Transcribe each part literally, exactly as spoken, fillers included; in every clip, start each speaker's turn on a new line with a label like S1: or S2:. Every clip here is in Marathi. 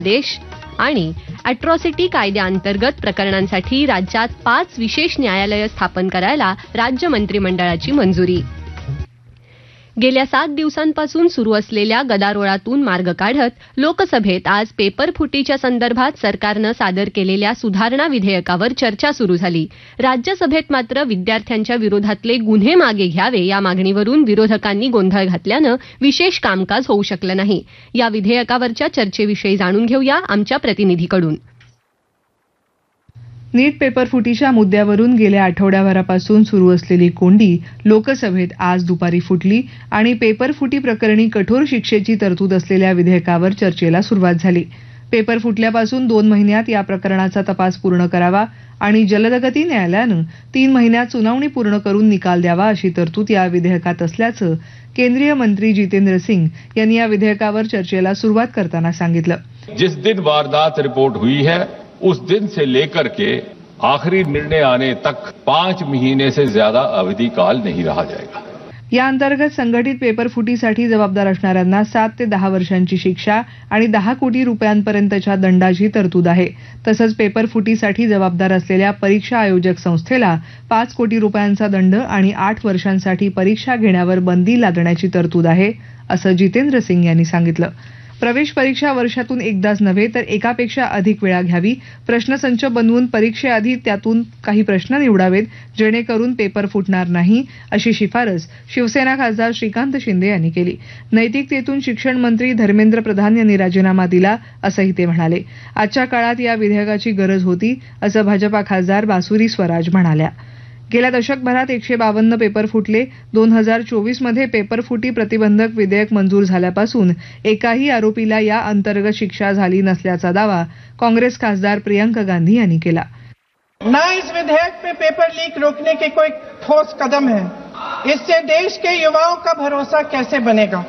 S1: देश आणि अॅट्रॉसिटी कायद्याअंतर्गत प्रकरणांसाठी राज्यात पाच विशेष न्यायालये स्थापन करायला राज्य मंत्रिमंडळाची मंजुरी. गेल्या सात दिवसांपासून सुरू असलेल्या गदारोळातून मार्ग काढत लोकसभेत आज पेपर फुटीच्या संदर्भात सरकारनं सादर केलेल्या सुधारणा विधेयकावर चर्चा सुरू झाली. राज्यसभेत मात्र विद्यार्थ्यांच्या विरोधातले गुन्हे मागे घ्यावे या मागणीवरून विरोधकांनी गोंधळ घातल्यानं विशेष कामकाज होऊ शकलं नाही. या विधेयकावरच्या चर्चेविषयी जाणून घेऊया आमच्या प्रतिनिधीकडून.
S2: नीट पेपरफुटीच्या मुद्द्यावरून गेल्या आठवड्याभरापासून सुरू असलेली कोंडी लोकसभेत आज दुपारी फुटली आणि पेपरफुटी प्रकरणी कठोर शिक्षेची तरतूद असलेल्या विधेयकावर चर्चेला सुरुवात झाली. पेपर फुटल्यापासून दोन महिन्यात या प्रकरणाचा तपास पूर्ण करावा आणि जलदगती न्यायालयानं तीन महिन्यात सुनावणी पूर्ण करून निकाल द्यावा अशी तरतूद या विधेयकात असल्याचं केंद्रीय मंत्री जितेंद्र सिंग यांनी या विधेयकावर चर्चेला सुरुवात करताना सांगितलं.
S3: जिस दिन वारदात रिपोर्ट हुई है उस दिन से लेकर के आखिरी निर्णय आने तक पांच महीने से ज्यादा अवधि काल नहीं रहा जाएगा.
S2: या अंतर्गत संघटित पेपरफुटीसाठी जबाबदार असणाऱ्यांना सात ते दहा वर्षांची शिक्षा आणि दहा कोटी रुपयांपर्यंतच्या दंडाची तरतूद आहे. तसंच पेपरफुटीसाठी जबाबदार असलेल्या परीक्षा आयोजक संस्थेला पाच कोटी रुपयांचा दंड आणि आठ वर्षांसाठी परीक्षा घेण्यावर बंदी लादण्याची तरतूद आहे, असं जितेंद्र सिंग यांनी सांगितलं. प्रवेश परीक्षा वर्षातून एकदाच नव्हे तर एकापेक्षा अधिक वेळा घ्यावी. प्रश्नसंच बनवून परीक्षेआधी त्यातून काही प्रश्न निवडावेत जेणेकरून पेपर फुटणार नाही, अशी शिफारस शिवसेना खासदार श्रीकांत शिंदे यांनी केली. नैतिकतेतून शिक्षण मंत्री धर्मेंद्र प्रधान यांनी राजीनामा दिला असंही ते म्हणाले. आजच्या काळात या विधेयकाची गरज होती असं भाजपा खासदार बासुरी स्वराज म्हणाल्या. गेल्या दशकभरात एकशे बावन्न पेपर फुटले. दोन हजार चोवीस मध्ये पेपरफुटी प्रतिबंधक विधेयक मंजूर झाल्यापासून एकाही आरोपीला या अंतर्गत शिक्षा झाली नसल्याचा दावा काँग्रेस खासदार प्रियंका गांधी यांनी केला.
S4: ना इस विधेयक में पेपर लीक रोकने के कोई ठोस कदम है. इससे देश के युवाओं का भरोसा कैसे बनेगा.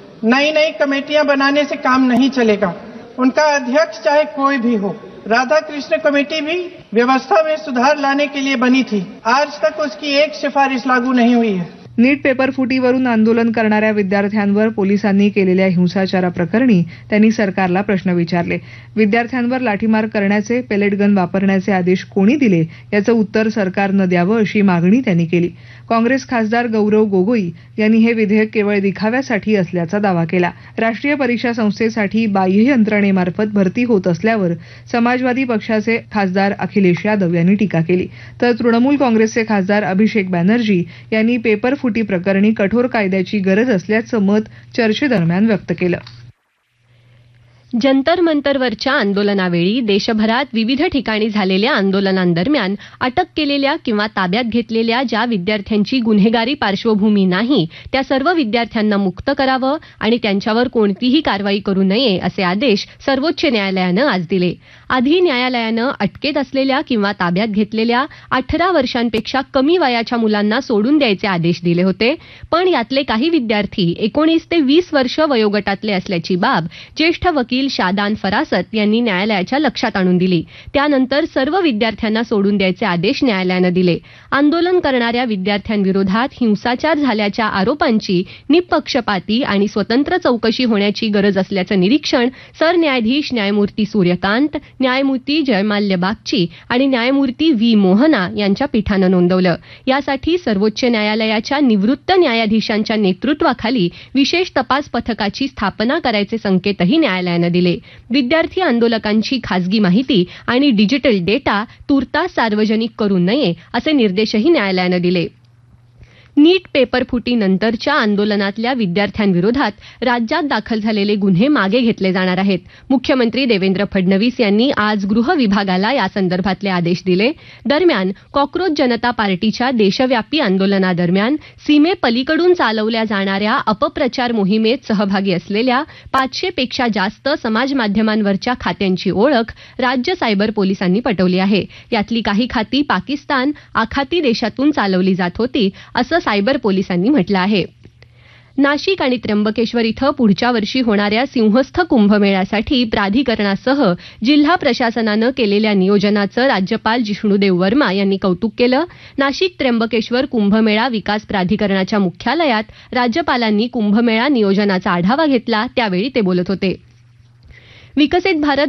S4: नई नई कमेटियां बनाने से काम नहीं चलेगा. उनका अध्यक्ष चाहे कोई भी हो. राधा कृष्ण कमेटी भी व्यवस्था में सुधार लाने के लिए बनी थी. आज तक उसकी एक सिफारिश लागू नहीं हुई है.
S2: नीट पेपरफुटीवरून आंदोलन करणाऱ्या विद्यार्थ्यांवर पोलिसांनी केलेल्या हिंसाचाराप्रकरणी त्यांनी सरकारला प्रश्न विचारले. विद्यार्थ्यांवर लाठीमार करण्याचे, पेलेट गन वापरण्याचे आदेश कोणी दिले याचं उत्तर सरकारनं द्यावं अशी मागणी त्यांनी केली. काँग्रेस खासदार गौरव गोगोई यांनी हे विधेयक केवळ दिखाव्यासाठी असल्याचा दावा केला. राष्ट्रीय परीक्षा संस्थेसाठी बाह्य यंत्रणेमार्फत भरती होत असल्यावर समाजवादी पक्षाचे खासदार अखिलेश यादव यांनी टीका केली. तर तृणमूल काँग्रेसचे खासदार अभिषेक बॅनर्जी यांनी पेपर फुटी प्रकरणी कठोर कायद्याची गरज असल्याचं मत चर्चेदरम्यान व्यक्त केलं.
S1: जंतर मंतरवरच्या आंदोलनावेळी देशभरात विविध ठिकाणी झालेल्या आंदोलनांदरम्यान अटक केलेल्या किंवा ताब्यात घेतलेल्या ज्या विद्यार्थ्यांची गुन्हेगारी पार्श्वभूमी नाही त्या सर्व विद्यार्थ्यांना मुक्त करावं आणि त्यांच्यावर कोणतीही कारवाई करू नये असे आदेश सर्वोच्च न्यायालयानं आज दिले. आधी न्यायालयानं अटकेत असलेल्या किंवा ताब्यात घेतलेल्या अठरा वर्षांपेक्षा कमी वयाच्या मुलांना सोडून द्यायचे आदेश दिले होते. पण यातले काही विद्यार्थी एकोणीस ते वीस वर्ष वयोगटातले असल्याची बाब ज्येष्ठ वकील शादान फरासत यांनी न्यायालयाच्या लक्षात आणून दिली. त्यानंतर सर्व विद्यार्थ्यांना सोडून द्यायचे आदेश न्यायालयानं दिले. आंदोलन करणाऱ्या विद्यार्थ्यांविरोधात हिंसाचार झाल्याच्या आरोपांची निपक्षपाती आणि स्वतंत्र चौकशी होण्याची गरज असल्याचं निरीक्षण सरन्यायाधीश न्यायमूर्ती सूर्यकांत, न्यायमूर्ती जयमाल्य बागची आणि न्यायमूर्ती व्ही मोहना यांच्या पीठानं नोंदवलं. यासाठी सर्वोच्च न्यायालयाच्या निवृत्त न्यायाधीशांच्या नेतृत्वाखाली विशेष तपास पथकाची स्थापना करायचे संकेतही न्यायालयानं दिले. विद्यार्थी आंदोलकांची खासगी माहिती आणि डिजिटल डेटा तुर्तास सार्वजनिक करू नये असे निर्देशही न्यायालयानं दिले. नीट पेपरफुटीनंतरच्या आंदोलनातल्या विद्यार्थ्यांविरोधात राज्यात दाखल झालेले गुन्हे मागे घेतले जाणार आहेत. मुख्यमंत्री देवेंद्र फडणवीस यांनी आज गृह विभागाला यासंदर्भातले आदेश दिले. दरम्यान कॉक्रोच जनता पार्टीच्या देशव्यापी आंदोलनादरम्यान सीमेपलीकडून चालवल्या जाणाऱ्या अपप्रचार मोहिमेत सहभागी असलेल्या पाचशे पेक्षा जास्त समाज माध्यमांवरच्या खात्यांची ओळख राज्य सायबर पोलिसांनी पटवली आहे. यातली काही खाती पाकिस्तान आखाती देशातून चालवली जात होती असं सायबर पोलिसांनी म्हटलं आहे. नाशिक आणि त्र्यंबकेश्वर इथं पुढच्या वर्षी होणाऱ्या सिंहस्थ कुंभमेळ्यासाठी प्राधिकरणासह जिल्हा प्रशासनानं केलेल्या नियोजनाचं राज्यपाल जिष्णुदेव वर्मा यांनी कौतुक केलं. नाशिक त्र्यंबकेश्वर कुंभमेळा विकास प्राधिकरणाच्या मुख्यालयात राज्यपालांनी कुंभमेळा नियोजनाचा आढावा घेतला त्यावेळी ते बोलत होते. विकसित भारत